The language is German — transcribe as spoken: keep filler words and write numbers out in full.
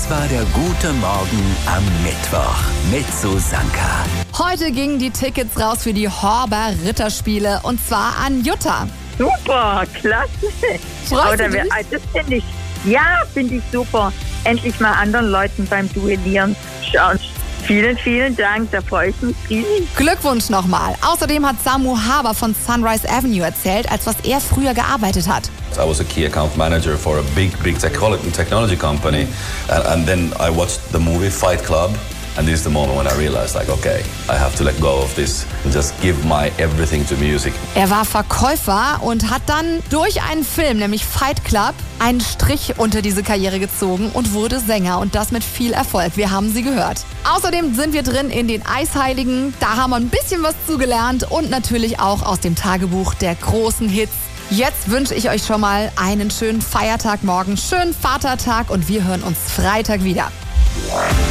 Das war der gute Morgen am Mittwoch mit Susanka. Heute gingen die Tickets raus für die Horber Ritterspiele und zwar an Jutta. Super, klasse. Freust Oder du wer- dich? ah, das finde ich, ja, finde ich super. Endlich mal anderen Leuten beim Duellieren schauen. Vielen, vielen Dank, da freue ich mich riesig. Glückwunsch nochmal. Außerdem hat Samu Haber von Sunrise Avenue erzählt, als was er früher gearbeitet hat. I was a key account manager for a big, big technology technology company, and, and then I watched the movie Fight Club, and this is the moment when I realized, like, okay, I have to let go of this and just give my everything to music. Er war Verkäufer und hat dann durch einen Film, nämlich Fight Club, einen Strich unter diese Karriere gezogen und wurde Sänger und das mit viel Erfolg. Wir haben sie gehört. Außerdem sind wir drin in den Eisheiligen, da haben wir ein bisschen was zugelernt und natürlich auch aus dem Tagebuch der großen Hits. Jetzt wünsche ich euch schon mal einen schönen Feiertag morgen, schönen Vatertag und wir hören uns Freitag wieder.